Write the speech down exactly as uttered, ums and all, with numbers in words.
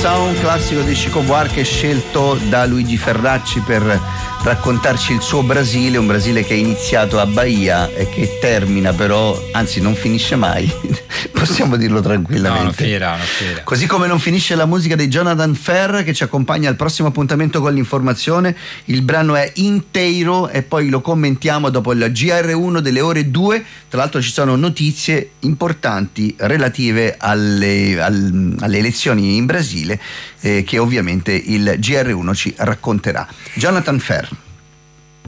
Sound, classico di Chico Buarque, scelto da Luigi Ferracci per raccontarci il suo Brasile, un Brasile che è iniziato a Bahia e che termina però, anzi non finisce mai, possiamo dirlo tranquillamente. No, non finirà, non finirà. Così come non finisce la musica di Jonathan Ferr, che ci accompagna al prossimo appuntamento con l'informazione. Il brano è Inteiro e poi lo commentiamo dopo il G R uno delle ore due. Tra l'altro ci sono notizie importanti relative alle, al, alle elezioni in Brasile, eh, che ovviamente il G R uno ci racconterà. Jonathan Ferr.